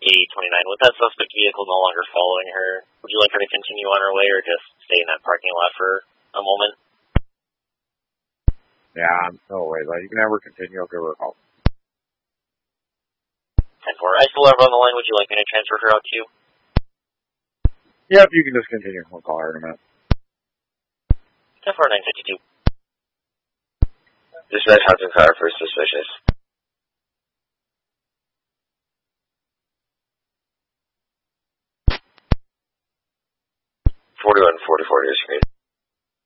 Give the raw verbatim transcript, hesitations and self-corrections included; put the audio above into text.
eight twenty-nine, with that suspect vehicle no longer following her, would you like her to continue on her way or just stay in that parking lot for a moment? Yeah, no way. Like, you can never continue. I'll give her a call. ten four, I still have her on the line. Would you like me to transfer her out to you? Yeah, if you can just continue. I'll call her in a minute. ten four nine fifty-two. Dispatch Hudson car for suspicious. forty-one forty-four Deer Street.